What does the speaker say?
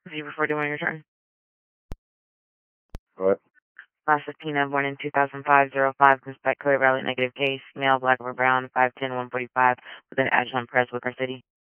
before doing your turn. What? Class of Tina, born in 2005, 05, suspect code rally negative case, male, black or brown, 5'10", 145, with an address on Press, Wicker City.